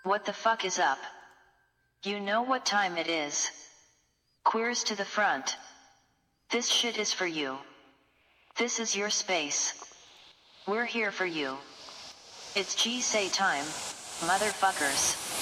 What the fuck is up? You know what time it is. Queers to the front. This shit is for you. This is your space. We're here for you. It's G-say time, motherfuckers.